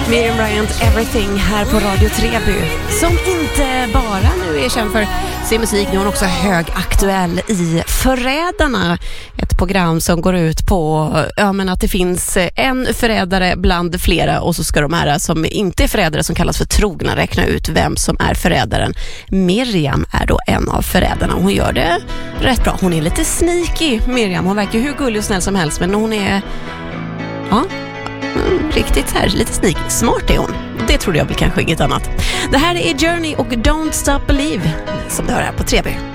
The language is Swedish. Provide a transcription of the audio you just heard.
Miriam Bryant, Everything här på Radio Treby, som inte bara nu är känd för sin musik, nu är hon också högaktuell i Förrädarna, ett program som går ut på att det finns en förrädare bland flera, och så ska de här som inte är förrädare, som kallas för trogna, räkna ut vem som är förrädaren. Miriam är då en av förrädarna, och hon gör det rätt bra. Hon är lite sneaky, Miriam. Hon verkar hur gullig och snäll som helst, men hon är riktigt här, lite sneaky. Smart är hon. Det trodde jag väl kanske inget annat. Det här är Journey och Don't Stop Believe, som du hör här på Treby.